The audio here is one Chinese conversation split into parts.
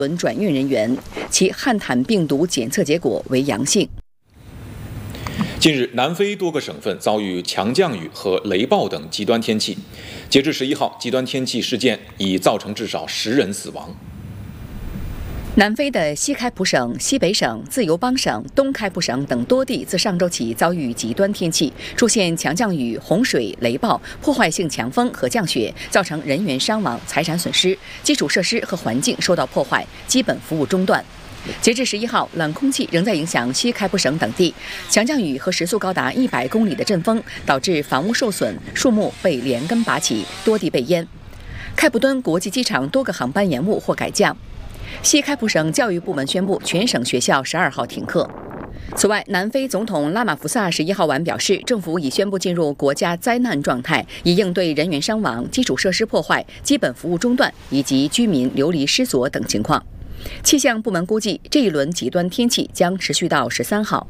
轮转运人员，其汉坦病毒检测结果为阳性。 近日，南非多个省份遭遇强降雨和雷暴等极端天气。截至11号，极端天气事件已造成至少10人死亡。 南非的西开普省、西北省、自由邦省、东开普省等多地自上周起遭遇极端天气，出现强降雨、洪水、雷暴、破坏性强风和降雪，造成人员伤亡、财产损失，基础设施和环境受到破坏，基本服务中断。截至11号，冷空气仍在影响西开普省等地，强降雨和时速高达100公里的阵风导致房屋受损，树木被连根拔起，多地被淹。开普敦国际机场多个航班延误或改降。西开普省教育部门宣布，全省学校12号停课。此外，南非总统拉马福萨11号晚表示，政府已宣布进入国家灾难状态，以应对人员伤亡、基础设施破坏、基本服务中断以及居民流离失所等情况。气象部门估计，这一轮极端天气将持续到13号。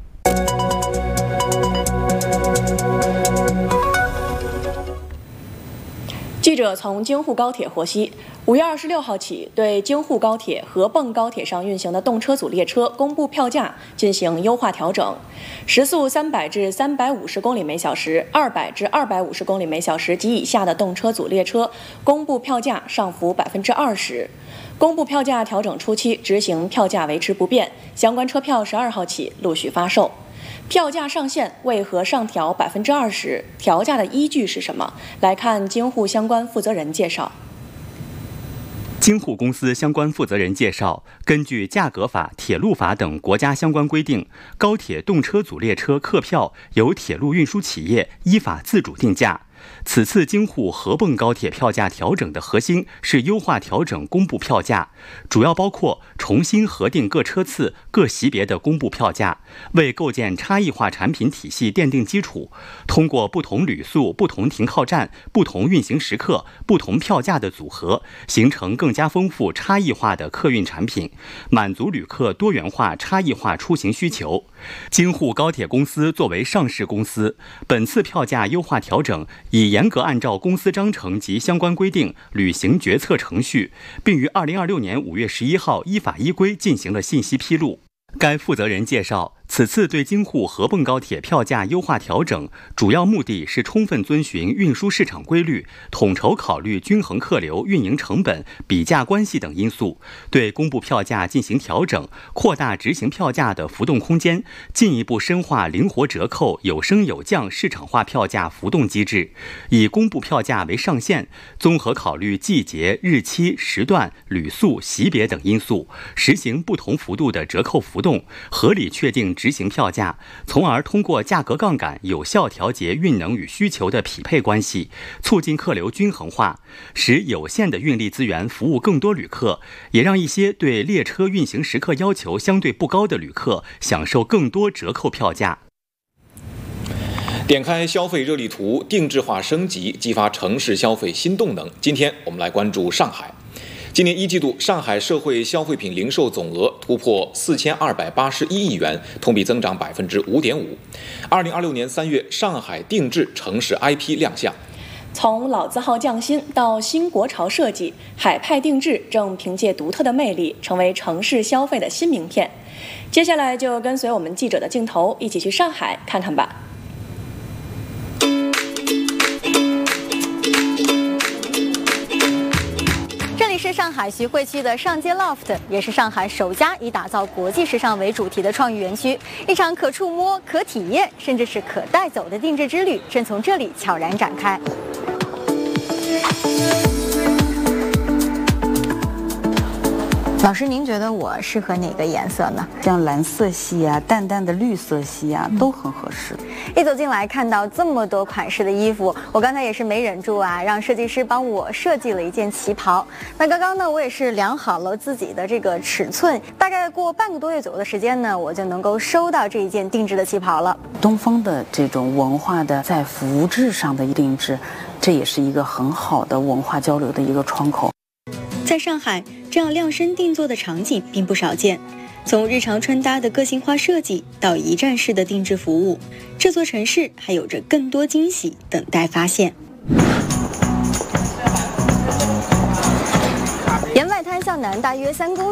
记者从京沪高铁获悉，5月26号起，对京沪高铁、合泵高铁上运行的动车组列车公布票价进行优化调整，时速300至350公里每小时、200至250公里每小时及以下的动车组列车公布票价上浮20%。公布票价调整初期执行票价维持不变，相关车票12号起陆续发售。票价上限为何上调20%？调价的依据是什么？来看京沪相关负责人介绍。 京沪公司相关负责人介绍，根据价格法、铁路法等国家相关规定，高铁动车组列车客票由铁路运输企业依法自主定价。此次京沪合泵高铁票价调整的核心是优化调整公布票价，主要包括重新核定各车次、各级别的公布票价，为构建差异化产品体系奠定基础。通过不同旅速、不同停靠站、不同运行时刻、不同票价的组合，形成更加丰富差异化的客运产品，满足旅客多元化、差异化出行需求。京沪高铁公司作为上市公司，本次票价优化调整已严格按照公司章程及相关规定履行决策程序，并于2026年5月11号依法依规进行了信息披露。该负责人介绍，此次对京沪合泵高铁票价优化调整，主要目的是充分遵循运输市场规律，统筹考虑均衡客流、运营成本、比价关系等因素，对公布票价进行调整，扩大执行票价的浮动空间，进一步深化灵活折扣、有升有降市场化票价浮动机制，以公布票价为上限，综合考虑季节、日期、时段、旅速、级别等因素，实行不同幅度的折扣浮动，合理确定执行票价，从而通过价格杠杆有效调节运能与需求的匹配关系，促进客流均衡化，使有限的运力资源服务更多旅客，也让一些对列车运行时刻要求相对不高的旅客享受更多折扣票价。 点开消费热力图，定制化升级，激发城市消费新动能。今天我们来关注上海。今年一季度，上海社会消费品零售总额突破4281亿元，同比增长5.5%。2026年3月，上海定制城市 IP 亮相。 从老字号匠心到新国潮设计，海派定制正凭借独特的魅力，成为城市消费的新名片。接下来就跟随我们记者的镜头，一起去上海看看吧。 这里是上海徐汇区的上街 Loft， 也是上海首家以打造国际时尚为主题的创意园区。一场可触摸、可体验，甚至是可带走的定制之旅，正从这里悄然展开。老师，您觉得我适合哪个颜色呢？ 像蓝色系啊、淡淡的绿色系啊，都很合适。 一走进来看到这么多款式的衣服，我刚才也是没忍住啊，让设计师帮我设计了一件旗袍。那刚刚呢，我也是量好了自己的这个尺寸，大概过半个多月左右的时间呢，我就能够收到这一件定制的旗袍了。 东方的这种文化的在服制上的定制，这也是一个很好的文化交流的一个窗口。 在上海，这样量身定做的场景并不少见。从日常穿搭的个性化设计到一站式的定制服务，这座城市还有着更多惊喜等待发现。沿外滩向南大约3公里。